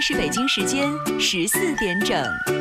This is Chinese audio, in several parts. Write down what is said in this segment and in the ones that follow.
是北京时间14点整。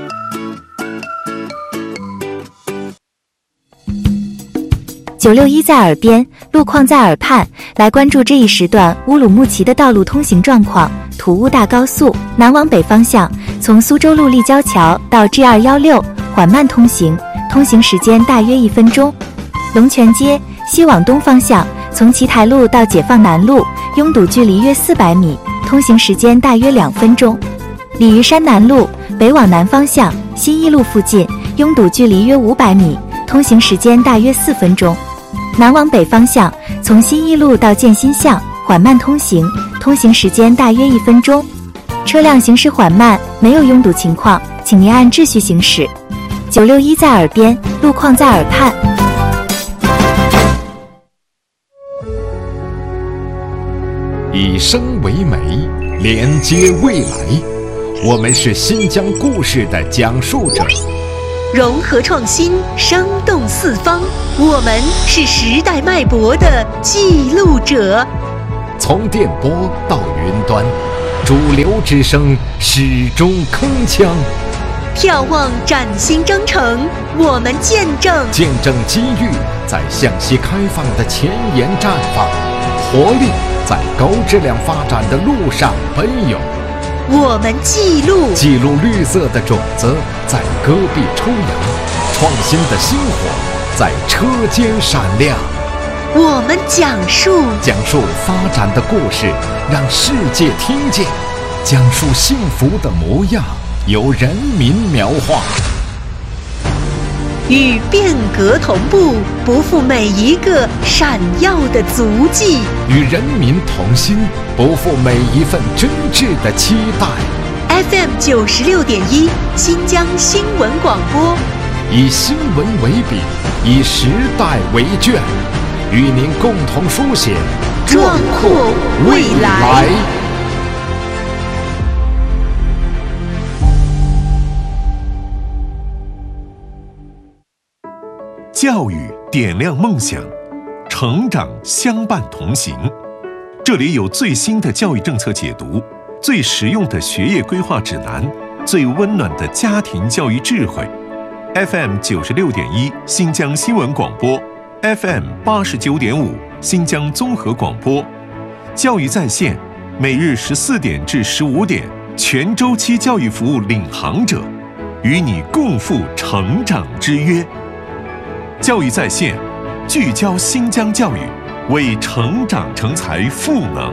961在耳边，路况在耳畔，来关注这一时段乌鲁木齐的道路通行状况。土乌大高速南往北方向，从苏州路立交桥到 G216 缓慢通行，通行时间大约1分钟。龙泉街西往东方向，从奇台路到解放南路，拥堵距离约400米，通行时间大约2分钟。鲤鱼山南路北往南方向，新一路附近，拥堵距离约500米，通行时间大约4分钟。南往北方向，从新一路到建新巷缓慢通行，通行时间大约1分钟。车辆行驶缓慢，没有拥堵情况，请您按秩序行驶。961在耳边，路况在耳畔。 以声为媒，连接未来。我们是新疆故事的讲述者， 融合创新，生动四方。我们是时代脉搏的记录者。 从电波到云端，主流之声始终铿锵。 眺望崭新征程，我们见证机遇在向西开放的前沿绽放，活力在高质量发展的路上奔涌。 我们记录绿色的种子在戈壁抽芽，创新的星火在车间闪亮。 我们讲述发展的故事，让世界听见；讲述幸福的模样，由人民描画。 与变革同步，不负每一个闪耀的足迹； 与人民同心，不负每一份真挚的期待。 FM 96.1新疆新闻广播， 以新闻为笔，以时代为卷，与您共同书写壮阔未来。 教育点亮梦想，成长相伴同行。这里有最新的教育政策解读，最实用的学业规划指南，最温暖的家庭教育智慧。FM 96.1新疆新闻广播， FM 89.5新疆综合广播。教育在线，每日14点至15点，全周期教育服务领航者，与你共赴成长之约。教育在线，聚焦新疆教育，为成长成才赋能。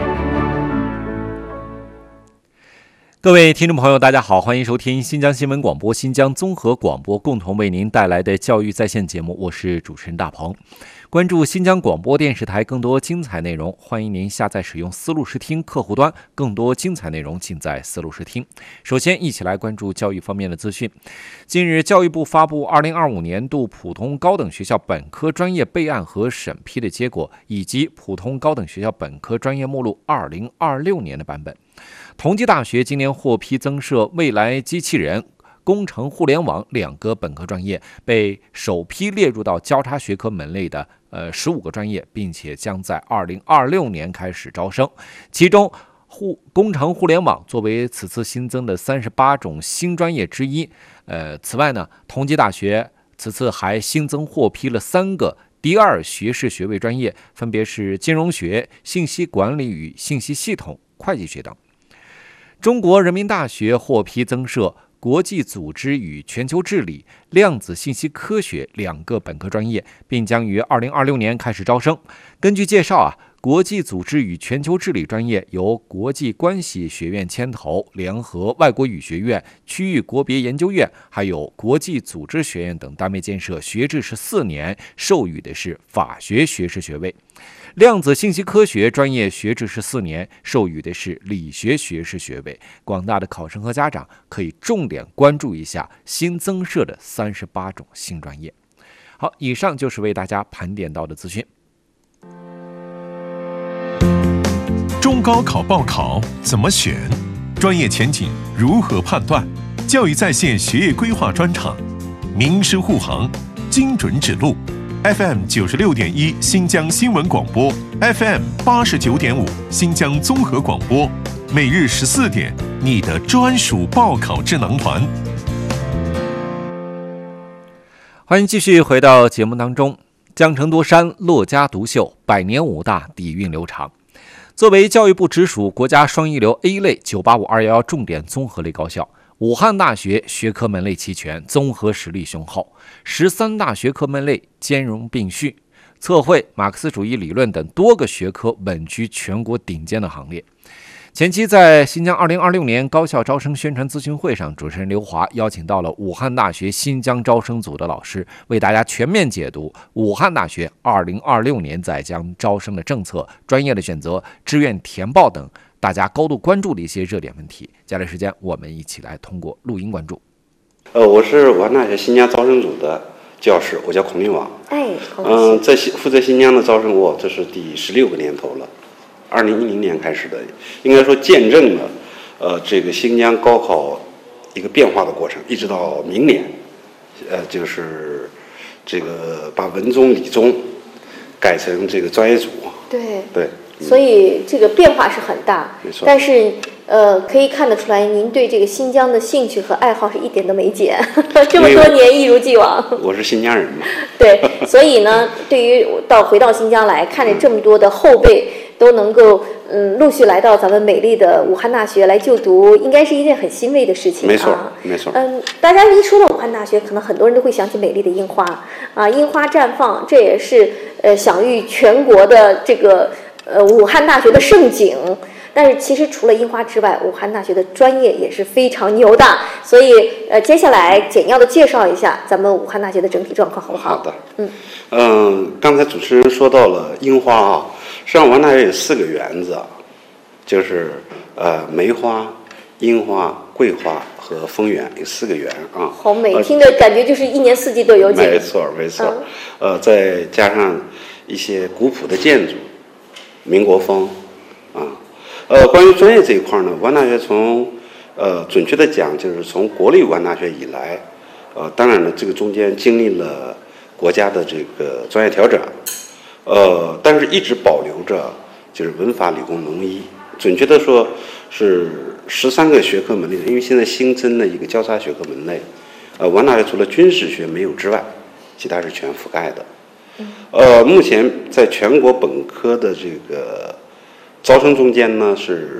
各位听众朋友，大家好，欢迎收听新疆新闻广播、新疆综合广播共同为您带来的教育在线节目，我是主持人大鹏。关注新疆广播电视台更多精彩内容，欢迎您下载使用思路视听客户端，更多精彩内容尽在思路视听。首先一起来关注教育方面的资讯。近日，教育部发布2025年度普通高等学校本科专业备案和审批的结果，以及普通高等学校本科专业目录2026年的版本。同济大学今年获批增设未来机器人、工程互联网2个本科专业，被首批列入到交叉学科门类的15个专业，并且将在2026年开始招生。其中工程互联网作为此次新增的38种新专业之一。此外呢，同济大学此次还新增获批了3个第2学士学位专业，分别是金融学、信息管理与信息系统、会计学等。中国人民大学获批增设国际组织与全球治理、量子信息科学2个本科专业，并将于2026年开始招生。根据介绍国际组织与全球治理专业由国际关系学院牵头，联合外国语学院、区域国别研究院还有国际组织学院等单位建设，学制是4年，授予的是法学学士学位。量子信息科学专业学制是4年，授予的是理学学士学位。广大的考生和家长可以重点关注一下新增设的38种新专业。好，以上就是为大家盘点到的资讯。 中高考报考怎么选？专业前景如何判断？教育在线学业规划专场，名师护航，精准指路。FM 96.1新疆新闻广播， FM 89.5新疆综合广播， 每日14点，你的专属报考智囊团。 欢迎继续回到节目当中。江城多山，乐家独秀，百年武大，底蕴流长。作为教育部直属国家双一流 A 类985、211重点综合类高校，武汉大学学科门类齐全，综合实力雄厚，13大学科门类兼容并蓄，测绘、马克思主义理论等多个学科稳居全国顶尖的行列。前期在新疆2026年高校招生宣传咨询会上，主持人刘华邀请到了武汉大学新疆招生组的老师，为大家全面解读武汉大学2026年在疆招生的政策、专业的选择、志愿填报等大家高度关注的一些热点问题。接下来时间，我们一起来通过录音关注。 我是武汉大学新疆招生组的教师，我叫孔令王。在负责新疆的招生，这是第16个年头了。2010年开始的，应该说见证了这个新疆高考一个变化的过程，一直到明年，就是这个把文综理综改成这个专业组。对， 所以这个变化是很大， 没错。 但是可以看得出来，您对这个新疆的兴趣和爱好是一点都没减，这么多年一如既往。 我是新疆人嘛。 对，所以呢，对于回到新疆来看着这么多的后辈都能够陆续来到咱们美丽的武汉大学来就读，应该是一件很欣慰的事情。 没错，没错。 大家一说到武汉大学，可能很多人都会想起美丽的樱花啊，樱花绽放，这也是享誉全国的这个武汉大学的盛景。但是其实除了樱花之外，武汉大学的专业也是非常牛的。所以接下来简要的介绍一下咱们武汉大学的整体状况，好不好？ 好的。刚才主持人说到了樱花啊，实际上武汉大学有4个园子，就是梅花、樱花、桂花和枫园，有4个园啊。 好美，听着感觉就是一年4季都有景。 没错。再加上一些古朴的建筑，民国风啊。关于专业这一块呢，武汉大学从准确的讲，就是从国立武汉大学以来，当然了，这个中间经历了国家的这个专业调整，但是一直保留着就是文法理工农医，准确的说是13个学科门类，因为现在新增了一个交叉学科门类，武汉大学除了军事学没有之外，其他是全覆盖的。目前在全国本科的这个招生中间呢，是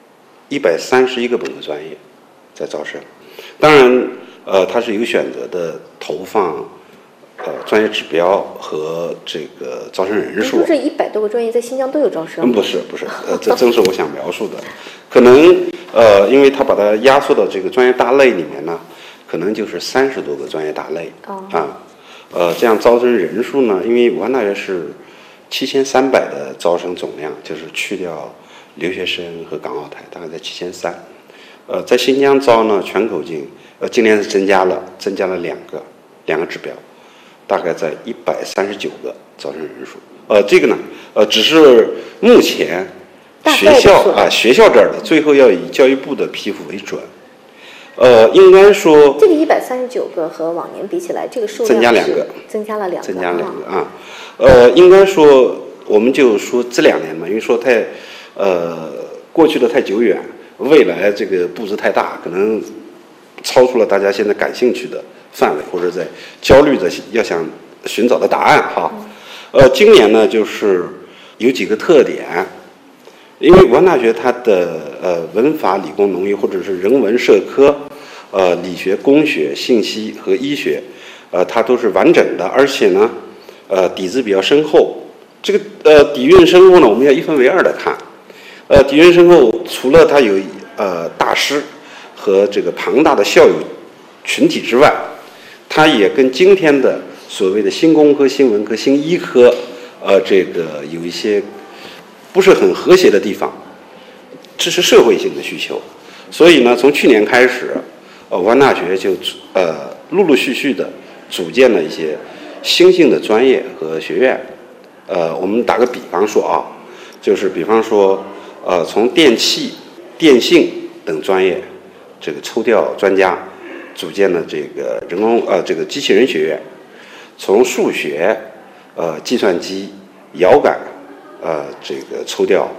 131个本科专业在招生，当然，它是有选择的投放，专业指标和这个招生人数。 你说这100多个专业在新疆都有招生？ 不是，这正是我想描述的。可能因为它把它压缩到这个专业大类里面呢，可能就是30多个专业大类这样招生人数呢，因为武汉大学是7300的招生总量，就是去掉留学生和港澳台，大概在7300。在新疆招呢，全口径，今年是增加了两个指标，大概在139个招生人数。这个呢，只是目前学校这儿的，最后要以教育部的批复为准。应该说这个139个和往年比起来，这个数量增加了两个啊。应该说我们就说这2年嘛，因为说过去的太久远，未来这个步子太大，可能超出了大家现在感兴趣的范围，或者在焦虑的要想寻找的答案哈。今年呢，就是有几个特点。因为武汉大学它的文法理工农医或者是人文社科，理学工学信息和医学，它都是完整的，而且呢底子比较深厚。这个底蕴深厚呢，我们要一分为二的看。底蕴深厚除了它有大师和这个庞大的校友群体之外，它也跟今天的所谓的新工科、新文科、新医科，这个有一些不是很和谐的地方，这是社会性的需求。所以呢，从去年开始，武汉大学就陆陆续续的组建了一些新兴的专业和学院。我们打个比方说啊，就是比方说从电气、电信等专业这个抽调专家组建了这个这个机器人学院，从数学、计算机、遥感这个抽调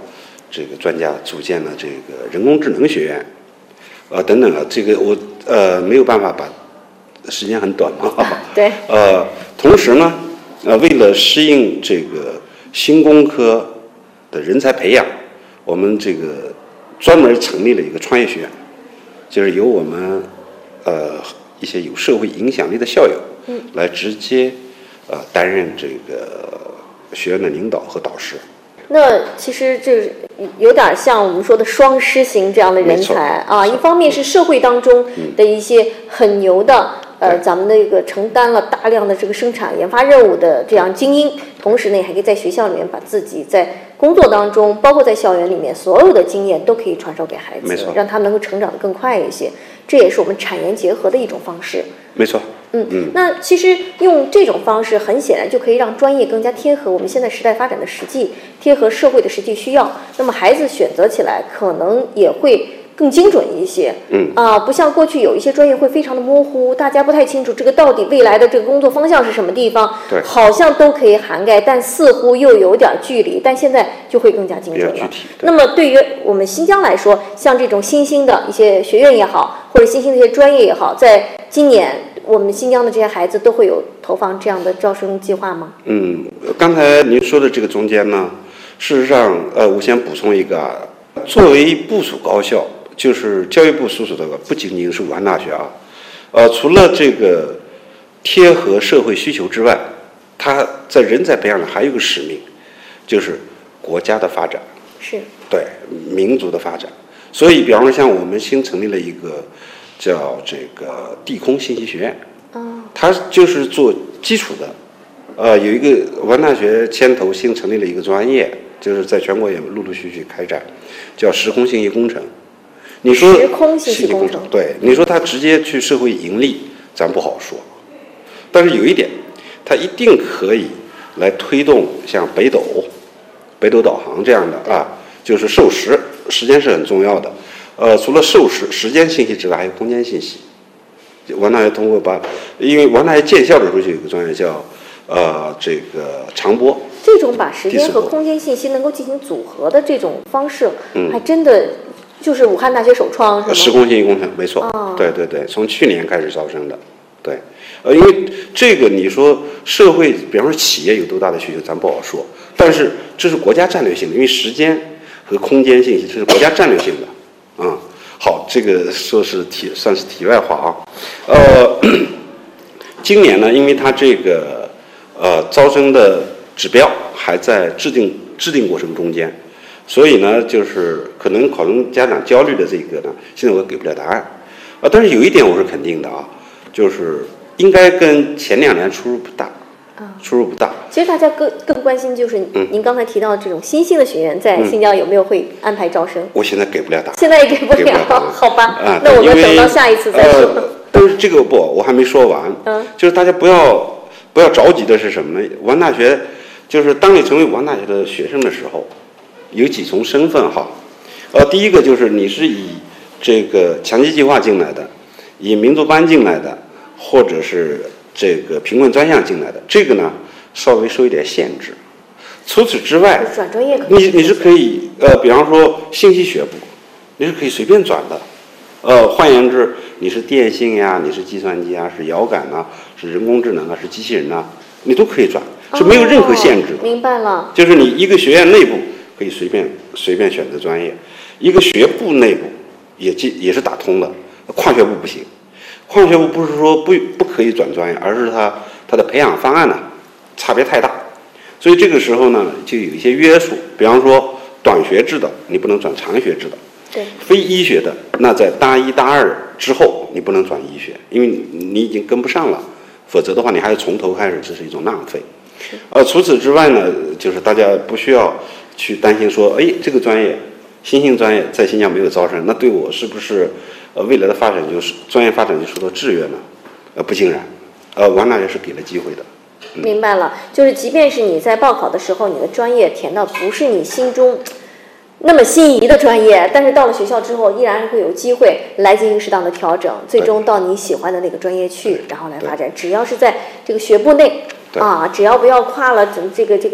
这个专家组建了这个人工智能学院，等等啊，这个我没有办法把时间很短嘛， 对， 同时呢，为了适应这个新工科的人才培养，我们这个专门成立了一个创业学院，就是由我们一些有社会影响力的校友，来直接担任这个学院的领导和导师。 那其实这有点像我们说的双师型这样的人才啊，一方面是社会当中的一些很牛的咱们那个承担了大量的这个生产研发任务的这样精英，同时呢，还可以在学校里面把自己在工作当中，包括在校园里面所有的经验都可以传授给孩子，让他们能够成长得更快一些。这也是我们产研结合的一种方式。 没错。 那其实用这种方式，很显然就可以让专业更加贴合我们现在时代发展的实际，贴合社会的实际需要。那么孩子选择起来可能也会更精准一些。不像过去有一些专业会非常的模糊，大家不太清楚这个到底未来的这个工作方向是什么地方，好像都可以涵盖，但似乎又有点距离。但现在就会更加精准了。那么对于我们新疆来说，像这种新兴的一些学院也好，或者新兴的一些专业也好，在今年我们新疆的这些孩子都会有投放这样的招生计划吗？ 刚才您说的这个中间呢，事实上，我先补充一个，作为部属高校，就是教育部所属的，不仅仅是武汉大学啊，除了这个贴合社会需求之外，它在人才培养上还有一个使命，就是国家的发展， 是对民族的发展。所以，比方说像我们新成立了一个叫这个地空信息学院，它就是做基础的。有一个武汉大学牵头新成立了一个专业，就是在全国也陆陆续续开展，叫时空信息工程。你说时空信息工程， 对，你说它直接去社会盈利，咱不好说。但是有一点，它一定可以来推动像北斗导航这样的啊，就是授时间是很重要的。除了授时间信息之外，还有空间信息。武汉大学通过因为武汉大学建校的时候就有一个专业叫这个长波。 这种把时间和空间信息能够进行组合的这种方式，还真的就是武汉大学首创，是吗？ 时空信息工程，没错。对对对，从去年开始招生的。对，因为这个你说社会，比方说企业有多大的需求，咱不好说。但是这是国家战略性的，因为时间和空间信息这是国家战略性的。好，这个说是算是题外话啊。今年呢，因为它这个招生的指标还在制定过程中间，所以呢，就是可能考生家长焦虑的这个呢，现在我给不了答案。但是有一点我是肯定的啊，就是应该跟前2年出入不大。 其实大家更关心就是您刚才提到的这种新兴的学院在新疆有没有会安排招生？ 我现在给不了答案。 现在也给不了，好吧？那我们等到下一次再说。 但是这个我还没说完。就是大家不要着急的是什么呢？武汉大学就是当你成为武汉大学的学生的时候，有几重身份哈。第一个就是你是以这个强基计划进来的，以民族班进来的，或者是这个贫困专项进来的，这个呢稍微受一点限制。除此之外， 转专业你是可以比方说信息学部，你是可以随便转的。换言之，你是电信呀，你是计算机啊，是遥感啊，是人工智能啊，是机器人啊，你都可以转，是没有任何限制的。 明白了。 就是你一个学院内部可以随便选择专业，一个学部内部也是打通的。跨学部不行，跨学部不是说不可以转专业，而是它的培养方案呢差别太大，所以这个时候呢就有一些约束，比方说短学制的你不能转长学制的。 对， 非医学的，那在大1、大2之后，你不能转医学，因为你已经跟不上了，否则的话，你还要从头开始，这是一种浪费。除此之外呢，就是大家不需要去担心说，这个专业新兴专业在新疆没有招生，那对我是不是未来的发展就是专业发展就受到制约呢？不尽然，武汉大学是给了机会的。 明白了，就是即便是你在报考的时候，你的专业填到不是你心中那么心仪的专业，但是到了学校之后，依然会有机会来进行适当的调整，最终到你喜欢的那个专业去，然后来发展。只要是在这个学部内只要不要跨了这个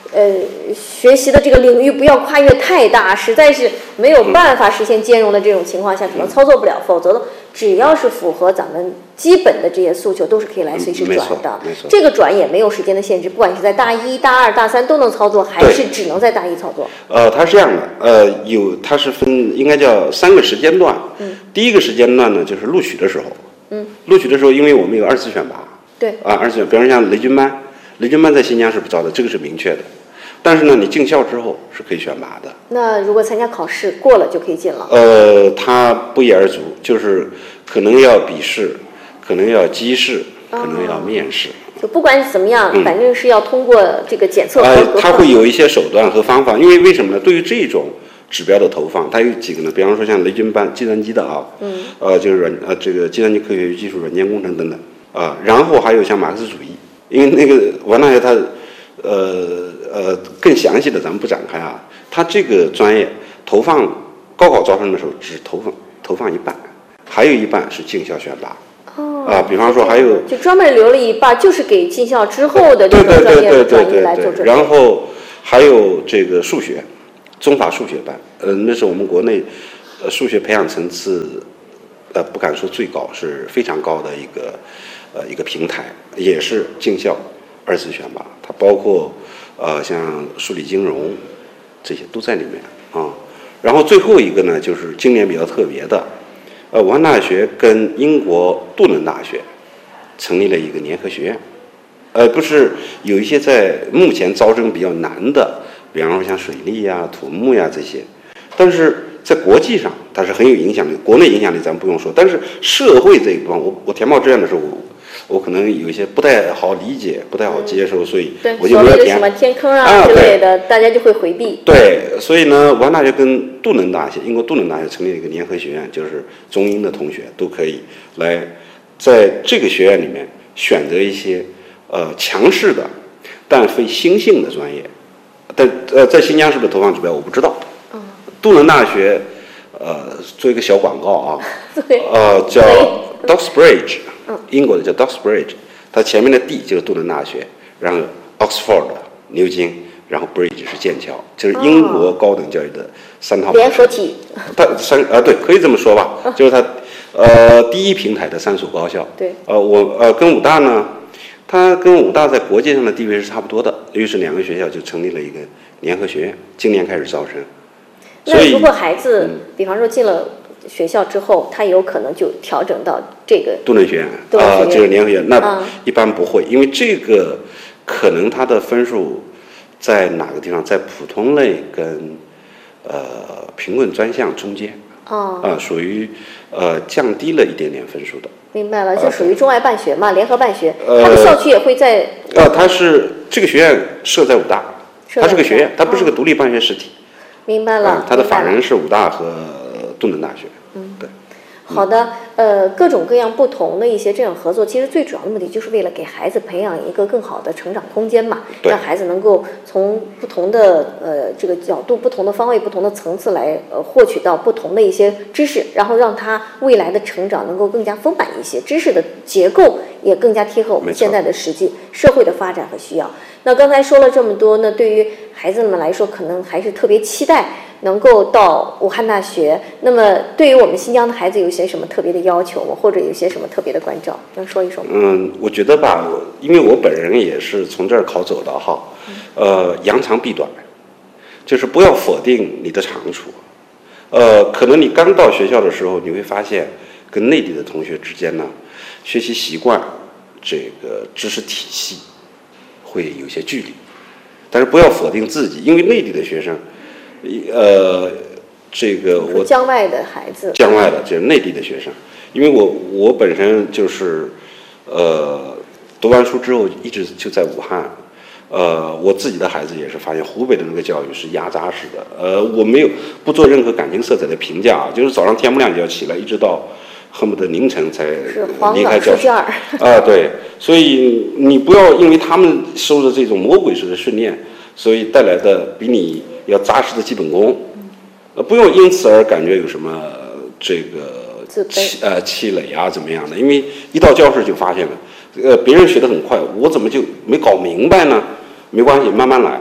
学习的这个领域不要跨越太大，实在是没有办法实现兼容的这种情况下，可能操作不了。否则的，只要是符合咱们基本的这些诉求，都是可以来随时转的。 没错， 这个转也没有时间的限制，不管是在大一、大二、大三都能操作，还是只能在大一操作？ 它是这样的，它是分应该叫3个时间段。第一个时间段呢，就是录取的时候。录取的时候，因为我们有2次选拔。 对。 2次选拔，比方说像雷军班在新疆是不招的，这个是明确的。但是呢，你进校之后是可以选拔的。 那如果参加考试过了就可以进了？ 它不一而足，就是可能要笔试，可能要机试，可能要面试。 就不管怎么样，反正是要通过这个检测合格。 它会有一些手段和方法，因为什么呢？对于这种指标的投放，它有几个呢？比方说像雷军班计算机的就是这个计算机科学与技术、软件工程等等然后还有像马克思主义，因为那个武汉大学它更详细的咱们不展开啊。它这个专业投放高考招生的时候只投放一半，还有一半是进校选拔。比方说还有就专门留了一半，就是给进校之后的这个专业来做准备。 然后还有这个数学，中法数学班，那是我们国内数学培养层次，不敢说最高，是非常高的一个平台，也是进校2次选拔，它包括像数理金融这些都在里面啊。然后最后一个呢，就是今年比较特别的。武汉大学跟英国杜伦大学成立了一个联合学院，不是有一些在目前招生比较难的，比方说像水利呀、土木呀这些，但是在国际上它是很有影响力，国内影响力咱们不用说，但是社会这一方，我填报志愿的时候，我可能有一些不太好理解、不太好接受，所以我就没有填。 什么天坑之类的，大家就会回避。 对，所以呢，武汉大学跟杜伦大学，英国杜伦大学成立了一个联合学院，就是中英的同学都可以来在这个学院里面选择一些强势的但非新兴的专业。但在新疆是不是投放指标我不知道。杜伦大学做一个小广告啊，叫 Doxbridge。英国的叫 Doxbridge， 它前面的 D 就是杜伦大学，然后 Oxford 牛津，然后 Bridge 是剑桥，就是英国高等教育的3套联合体。 它对，可以这么说吧，就是它第一平台的3所高校。 对。 我跟武大呢，它跟武大在国际上的地位是差不多的，于是2个学校就成立了一个联合学院，今年开始招生。 那如果孩子，比方说进了学校之后，他有可能就调整到这个杜伦学院这个联合学院，那一般不会，因为这个可能他的分数在哪个地方，在普通类跟贫困专项中间属于降低了一点点分数的。 明白了，就属于中外办学嘛，联合办学，它的校区也会在。 它是这个学院设在武大，它是个学院，它不是个独立办学实体。 明白了。 它的法人是武大和杜伦大学。对。 好的，各种各样不同的一些这样合作，其实最主要的目的就是为了给孩子培养一个更好的成长空间嘛，让孩子能够从不同的这个角度、不同的方位、不同的层次来获取到不同的一些知识，然后让他未来的成长能够更加丰满一些，知识的结构也更加贴合我们现在的实际社会的发展和需要。那刚才说了这么多呢，对于孩子们来说，可能还是特别期待能够到武汉大学。那么对于我们新疆的孩子有些什么特别的要求吗？或者有些什么特别的关照，能说一说吗？ 我觉得吧，因为我本人也是从这儿考走的哈，扬长避短，就是不要否定你的长处。可能你刚到学校的时候，你会发现跟内地的同学之间呢，学习习惯、这个知识体系会有些距离，但是不要否定自己，因为内地的学生，这个我疆外的孩子， 疆外的就是内地的学生，因为我本身就是读完书之后一直就在武汉，我自己的孩子也是发现湖北的那个教育是压榨式的，我不做任何感情色彩的评价啊，就是早上天不亮就要起来，一直到恨不得凌晨才离开教室对，所以你不要因为他们受的这种魔鬼式的训练，所以带来的比你要扎实的基本功，不用因此而感觉有什么这个气馁啊怎么样的，因为一到教室就发现了，别人学得很快，我怎么就没搞明白呢？没关系，慢慢来，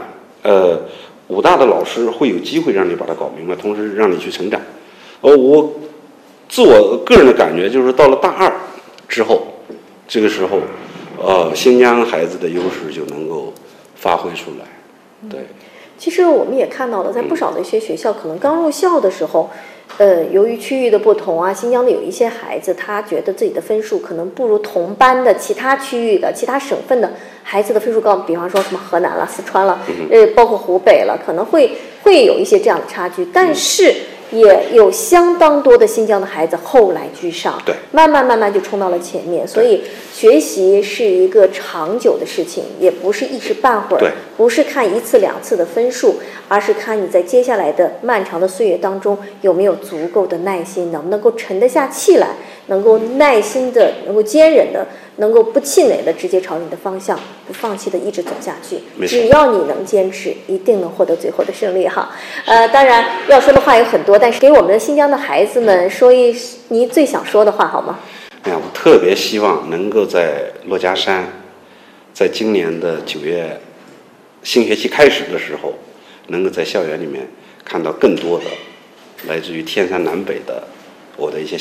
武大的老师会有机会让你把它搞明白，同时让你去成长。我自我个人的感觉就是到了大2之后，这个时候，新疆孩子的优势就能够发挥出来。对， 其实我们也看到了，在不少的一些学校，可能刚入校的时候，由于区域的不同啊，新疆的有一些孩子，他觉得自己的分数可能不如同班的其他区域的、其他省份的孩子的分数高，比方说什么河南了、四川了，包括湖北了，可能会有一些这样的差距，但是也有相当多的新疆的孩子后来居上， 对， 慢慢就冲到了前面。所以学习是一个长久的事情，也不是一时半会儿，不是看1次2次的分数，而是看你在接下来的漫长的岁月当中有没有足够的耐心，能不能够沉得下气来，能够耐心的，能够坚忍的，能够不气馁的直接朝你的方向不放弃的一直走下去。只要你能坚持，一定能获得最后的胜利哈。当然要说的话有很多，但是给我们的新疆的孩子们说你最想说的话好吗？ 我特别希望能够在珞珈山，在今年的9月新学期开始的时候，能够在校园里面看到更多的来自于天山南北的我的一些